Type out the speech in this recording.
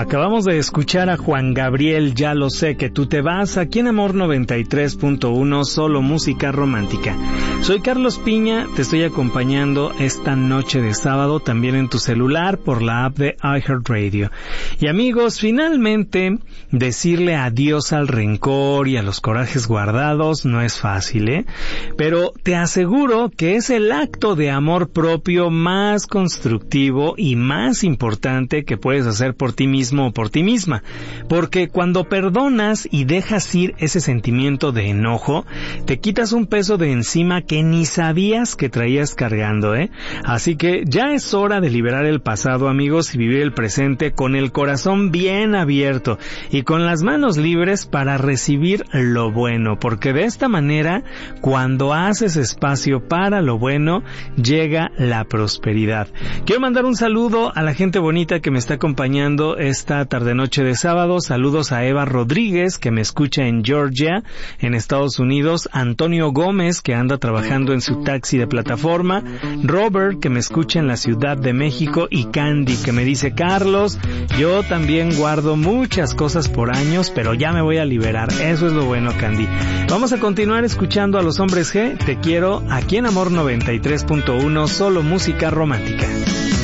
Acabamos de escuchar a Juan Gabriel, Ya lo sé que tú te vas, aquí en Amor 93.1, solo música romántica. Soy Carlos Piña, te estoy acompañando esta noche de sábado también en tu celular por la app de iHeartRadio. Y amigos, finalmente decirle adiós al rencor y a los corajes guardados no es fácil, pero te aseguro que es el acto de amor propio más constructivo y más importante que puedes hacer por ti mismo o por ti misma, porque cuando perdonas y dejas ir ese sentimiento de enojo, te quitas un peso de encima que ni sabías que traías cargando, Así que ya es hora de liberar el pasado, amigos, y vivir el presente con el corazón bien abierto y con las manos libres para recibir lo bueno, porque de esta manera, cuando haces espacio para lo bueno, llega la prosperidad. Quiero mandar un saludo a la gente bonita que me está acompañando esta tarde-noche de sábado. Saludos a Eva Rodríguez, que me escucha en Georgia, en Estados Unidos. Antonio Gómez, que anda trabajando en su taxi de plataforma. Robert, que me escucha en la Ciudad de México. Y Candy, que me dice: Carlos, yo también guardo muchas cosas por años, pero ya me voy a liberar. Eso es lo bueno, Candy. Vamos a continuar escuchando a los Hombres G. Te quiero, aquí en Amor 93.1, solo música romántica.